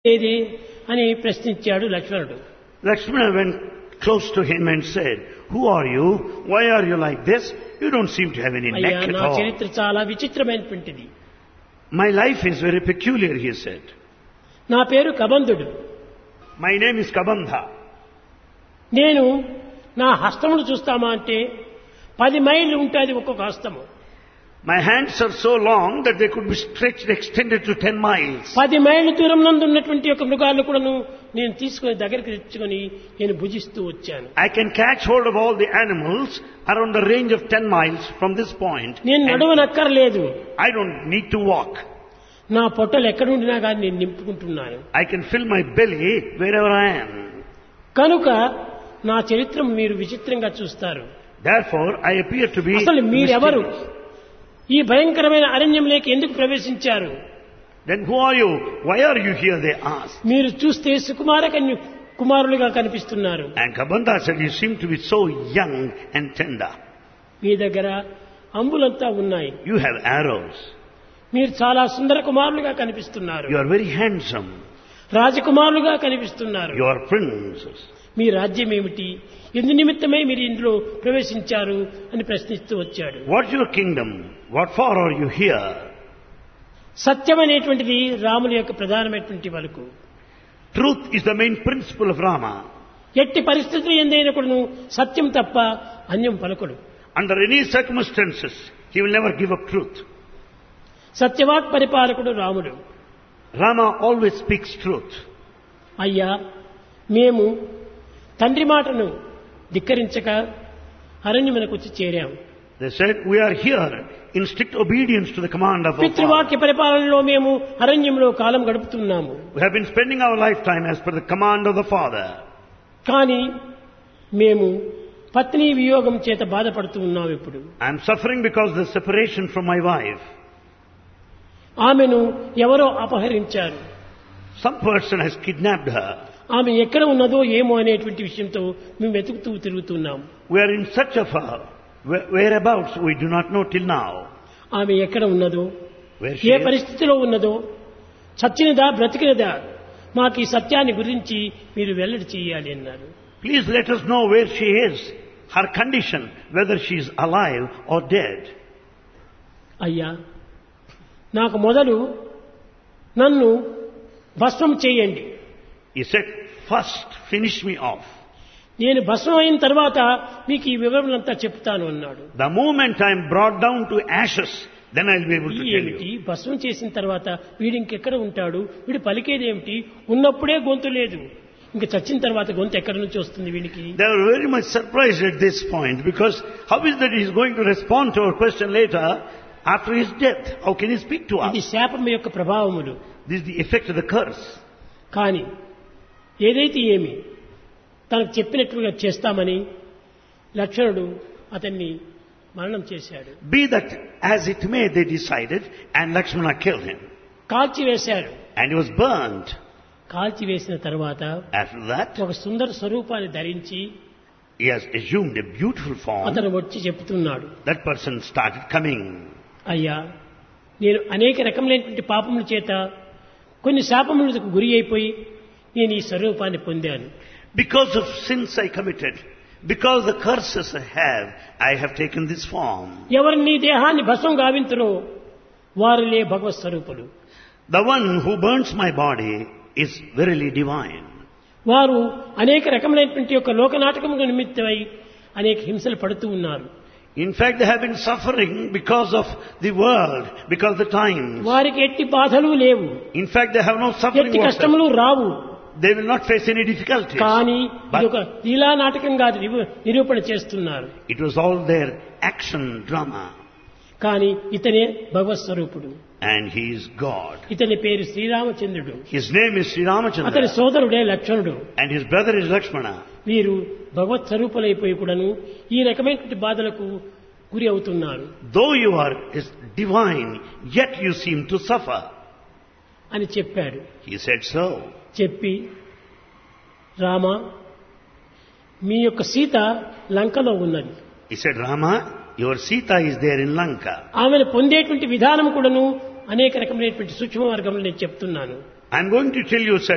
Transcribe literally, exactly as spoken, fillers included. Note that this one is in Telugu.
ఏది అని ప్రశ్నించాడు లక్ష్మణుడు. Lakshmana went close to him and said, "Who are you? Why are you like this? You don't seem to have any అయ్యా, neck at నా all." చరిత్ర చాలా విచిత్రమైనటువంటిది. "My life is very peculiar," he said. నా పేరు కబంధుడు. "My name is Kabandha. నేను నా హస్తమును చూస్తామా అంటే పది మైళ్ళు ఉంటుంది ఒక్కొక్క హస్తము. My hands are so long that they could be stretched, extended to ten miles. పది మైళ్ళ దూరం నందు ఉన్నటువంటి ఒక మృగాలను కూడాను నేను తీసుకొని దగ్గరికి తెచ్చుకొని నేను భుజిస్తూ వచ్చాను. I can catch hold of all the animals around the range of ten miles from this point. నేను నడవనక్కర్లేదు. I don't need to walk. నా పొట్టలు ఎక్కడుండినా కానీ నేను నింపుకుంటున్నాను. I can fill my belly wherever I am. కనుక నా చరిత్ర మీరు విచిత్రంగా చూస్తారు. Therefore, I appear to be అసలు మీరెవరు? mysterious. ఈ భయంకరమైన అరణ్యంలోకి ఎందుకు ప్రవేశించారు? Then who are you? Why are you here? They asked. మీరు చూస్తే సుకుమార కన్య కుమారులుగా కనిపిస్తున్నారు. And Kabandha said, "You seem to be so young and tender. మీ దగ్గర అంబులంతా ఉన్నాయి. You have arrows. మీరు చాలా సుందర కుమారులుగా కనిపిస్తున్నారు. You are very handsome. రాజకుమారులుగా కనిపిస్తున్నారు. You are princes. మీ రాజ్యం ఏమిటి? ఎందు నిమిత్తమై మీరు ఇందులో ప్రవేశించారు అని ప్రశ్నిస్తూ వచ్చాడు. What's your kingdom? What for are you here?" సత్యం అనేటువంటిది రాముల యొక్క ప్రధానమైనటువంటి పలుకు. Truth is the main principle of Rama. ఎట్టి పరిస్థితులు ఎందైనా కూడా సత్యం తప్ప అన్యం పలుకుడు. Under any circumstances, he will never give up truth. సత్యవాక్ పరిపాలకుడు రాముడు. Rama always speaks truth. అయ్యా, మేము తండ్రి మాటను ధిక్కరించక అరణ్యమునకు వచ్చి చేరాం. They said, "We are here in strict obedience to the command of our Father. పితృవాక్య పరిపాలనలో మేము అరణ్యంలో కాలం గడుపుతున్నాము. We have been spending our lifetime as per the command of the Father. కానీ మేము పత్ని వియోగం చేత బాధపడుతూ ఉన్నాం. ఇప్పుడు I am suffering because of the separation from my wife. ఆమెను ఎవరో అపహరించారు. Some person has kidnapped her. ఆమె ఎక్కడ ఉన్నదో ఏమో అనేటువంటి విషయంతో మేము వెతుకుతూ తిరుగుతున్నాం. We are in search of her. Where- Whereabouts we do not know till now. ఆమె ఎక్కడ ఉన్నదో, Where she ఏ is. పరిస్థితిలో ఉన్నదో, చచ్చినదా బ్రతికినదా, మాకు ఈ సత్యాన్ని గురించి మీరు వెల్లడి చేయాలి అన్నారు. Please let us know where she is, her condition, whether she is alive or dead. అయ్యా, నాకు మొదలు నన్ను భస్మం చేయండి. He said, "First finish me off. నేను భస్మం అయిన తర్వాత మీకు ఈ వివరములంతా చెప్తాను అన్నాడు. The moment I am brought down to ashes, then I will be able to ఈ tell ఏమిటి? you." భస్మం చేసిన తర్వాత వీడు ఇంకెక్కడ ఉంటాడు? వీడు పలికేదేమిటి? ఉన్నప్పుడే గొంతు లేదు, ఇంకా చచ్చిన తర్వాత గొంతు ఎక్కడి నుంచి వస్తుంది వీడికి? They were very much surprised at this point, because how is that he is going to respond to our question later after his death? How can he speak to ఇది us? శాపం యొక్క ప్రభావములు. This is the effect of the curse. కానీ ఏదైతే ఏమి తనకు చెప్పినట్లుగా చేస్తామని లక్ష్మణుడు అతన్ని మరణం చేశాడు. Be that as it may, they decided, and Lakshmana killed him. కాల్చివేశాడు. And he was burnt. కాల్చివేసిన తర్వాత After that, ఒక సుందర స్వరూపాన్ని ధరించి he has assumed a beautiful form. అతను వచ్చి చెప్తున్నాడు, That person started coming. అయ్యా, నేను అనేక రకములైనటువంటి పాపముల చేత కొన్ని శాపములకు గురి అయిపోయి నేను ఈ స్వరూపాన్ని పొందాను. Because of sins I committed, because the curses I have, I have taken this form. ఎవరు నీ దేహాన్ని భస్మం గావింతురో వారిలే భగవత్ స్వరూపులు. The one who burns my body is verily divine. వారు అనేక రకములైనటువంటి యొక్క లోకనాటకము నిమిత్తమై అనేక హింసలు పడుతూ ఉన్నారు. In fact, they have been suffering because of the world, because of the times. వారికి ఎట్టి బాధలు లేవు, In fact, they have no suffering ఎట్టి whatsoever. కష్టములు రావు. They will not face any difficulties. కానీ But ఇది ఒక లీలా నాటకంగా నిరూ- నిరూపణ చేస్తున్నారు. it was all their action drama. కానీ ఇతనే భగవత్ స్వరూపుడు. And he is God. ఇతని పేరు శ్రీరామచంద్రుడు. His name is Sri అతని Ramachandra. సోదరుడే లక్ష్మణుడు. And his brother is Lakshmana. వీరు భగవత్ స్వరూపులైపోయి కూడాను ఈ రకమైనటువంటి బాధలకు గురి అవుతున్నారు Though you are is divine, yet you seem to suffer. అని చెప్పాడు. He said so. చెప్పి, రామ, మీ యొక్క సీత లంకలో ఉన్నది. He said, "Rama, your Sita is there in Lanka." ఆమెను పొందేటువంటి విధానం కూడాను అనేక రకమైనటువంటి సూక్ష్మ మార్గంలో నేను చెప్తున్నాను. I'm going to tell you